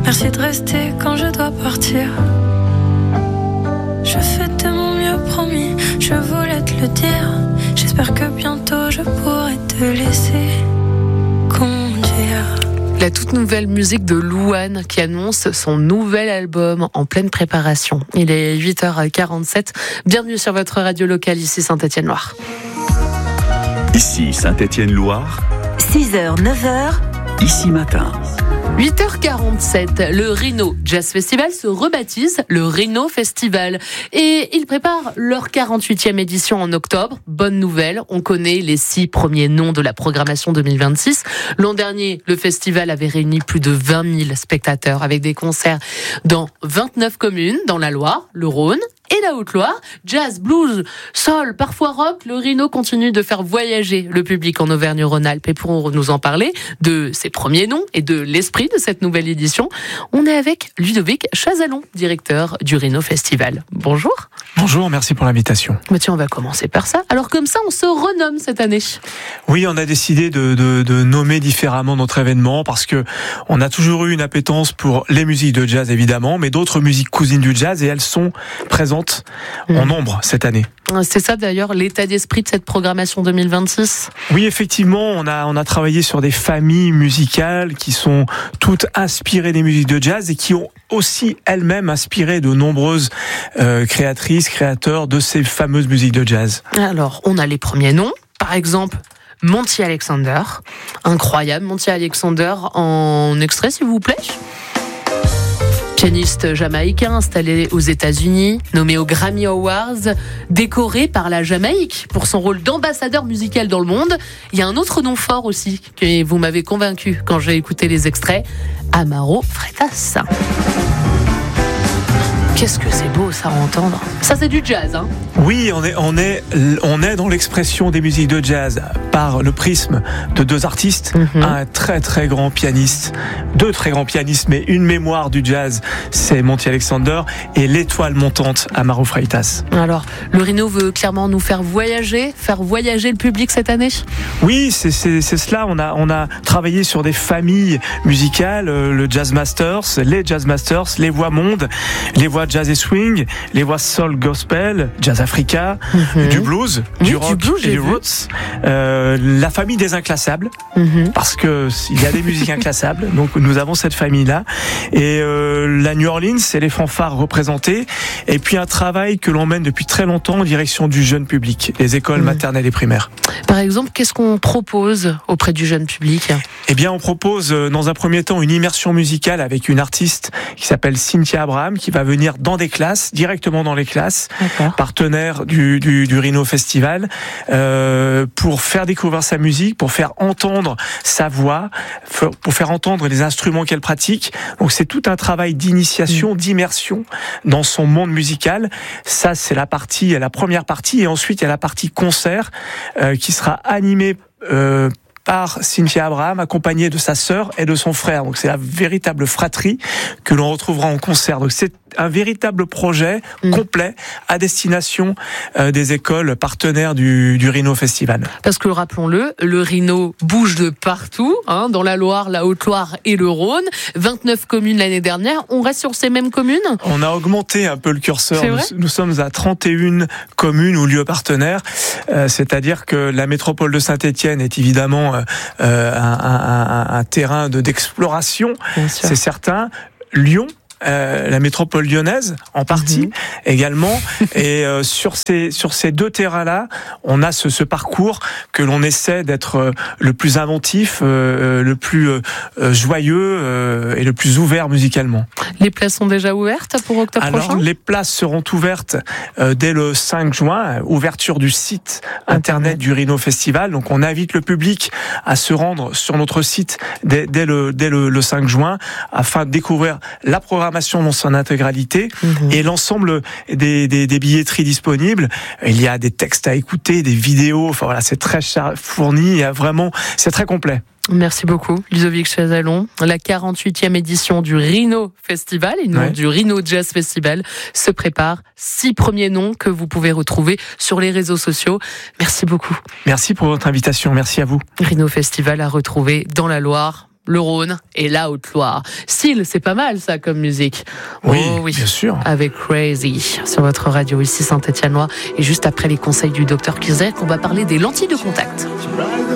Merci de rester quand je dois partir. Je fais de mon mieux, promis, je voulais te le dire. J'espère que bientôt je pourrai te laisser conduire. La toute nouvelle musique de Louane qui annonce son nouvel album en pleine préparation. Il est 8h47. Bienvenue sur votre radio locale, ici Saint-Étienne-Loire. Ici Saint-Étienne-Loire. 6h, 9h. Ici matin. 8h47, le Rhino Jazz Festival se rebaptise le Rhino Festival et ils préparent leur 48e édition en octobre. Bonne nouvelle, on connaît les 6 premiers noms de la programmation 2026. L'an dernier, le festival avait réuni plus de 20 000 spectateurs avec des concerts dans 29 communes, dans la Loire, le Rhône et la Haute-Loire. Jazz, blues, soul, parfois rock, le Rhino continue de faire voyager le public en Auvergne-Rhône-Alpes. Et pour nous en parler de ses premiers noms et de l'esprit de cette nouvelle édition, on est avec Ludovic Chazalon, directeur du Rhino Festival. Bonjour. Bonjour, merci pour l'invitation. Mais tiens, on va commencer par ça. Alors comme ça, on se renomme cette année. Oui, on a décidé de nommer différemment notre événement parce que on a toujours eu une appétence pour les musiques de jazz évidemment, mais d'autres musiques cousines du jazz et elles sont présentes en nombre cette année. C'est ça d'ailleurs l'état d'esprit de cette programmation 2026. Oui, effectivement, on a travaillé sur des familles musicales qui sont toutes inspirées des musiques de jazz et qui ont aussi elles-mêmes inspiré de nombreuses créatrices, créateurs de ces fameuses musiques de jazz. Alors, on a les premiers noms, par exemple Monty Alexander, incroyable, Monty Alexander en extrait s'il vous plaît. Pianiste jamaïcain installé aux États-Unis, nommé aux Grammy Awards, décoré par la Jamaïque pour son rôle d'ambassadeur musical dans le monde. Il y a un autre nom fort aussi, que vous m'avez convaincu quand j'ai écouté les extraits, Amaro Freitas. Qu'est-ce que c'est beau ça à entendre. Ça c'est du jazz, hein. Oui, on est dans l'expression des musiques de jazz par le prisme de deux artistes, un très très grand pianiste, deux très grands pianistes, mais une mémoire du jazz, c'est Monty Alexander et l'étoile montante Amaro Freitas. Alors, le Rhino veut clairement nous faire voyager le public cette année. Oui, c'est cela. On a travaillé sur des familles musicales, le Jazz Masters, les voix monde, les voix jazz et swing, les voix soul gospel, jazz africa, du blues, du rock et du roots. La famille des inclassables, parce que il y a des musiques inclassables, donc nous avons cette famille-là. Et la New Orleans, c'est les fanfares représentées. Et puis un travail que l'on mène depuis très longtemps en direction du jeune public, les écoles maternelles et primaires. Par exemple, qu'est-ce qu'on propose auprès du jeune public ? Eh bien, on propose dans un premier temps une immersion musicale avec une artiste qui s'appelle Cynthia Abraham, qui va venir dans des classes, directement dans les classes, partenaire du Rhino Festival, pour faire découvrir sa musique, pour faire entendre sa voix, pour faire entendre les instruments qu'elle pratique. Donc c'est tout un travail d'initiation, d'immersion dans son monde musical. Ça, c'est la première partie, et ensuite il y a la partie concert qui sera animée par Cynthia Abraham, accompagnée de sa sœur et de son frère. Donc c'est la véritable fratrie que l'on retrouvera en concert. Donc c'est un véritable projet complet à destination des écoles partenaires du Rhino Festival. Parce que rappelons-le, le Rhino bouge de partout, dans la Loire, la Haute-Loire et le Rhône. 29 communes l'année dernière. On reste sur ces mêmes communes ? On a augmenté un peu le curseur. Nous sommes à 31 communes ou lieux partenaires. C'est-à-dire que la métropole de Saint-Étienne est évidemment un terrain d'exploration, c'est certain. Lyon, la métropole lyonnaise en partie également, et sur ces deux terrains-là, on a ce parcours que l'on essaie d'être le plus inventif, le plus joyeux et le plus ouvert musicalement. Les places sont déjà ouvertes pour octobre prochain ? Les places seront ouvertes dès le 5 juin, ouverture du site internet du Rhino Festival. Donc on invite le public à se rendre sur notre site dès le 5 juin afin de découvrir la programmation dans son intégralité et l'ensemble des billetteries disponibles. Il y a des textes à écouter, des vidéos, enfin voilà, c'est très fourni, c'est très complet. Merci beaucoup, Ludovic Chazalon. La 48e édition du Rhino Festival, et non du Rhino Jazz Festival, se prépare. 6 premiers noms que vous pouvez retrouver sur les réseaux sociaux. Merci beaucoup. Merci pour votre invitation, merci à vous. Rhino Festival à retrouver dans la Loire. le Rhône et la Haute-Loire. Style, c'est pas mal ça comme musique. Oui, bien sûr. Avec Crazy sur votre radio ici Saint-Étienne-Loire. Et juste après les conseils du docteur Kizek, on va parler des lentilles de contact.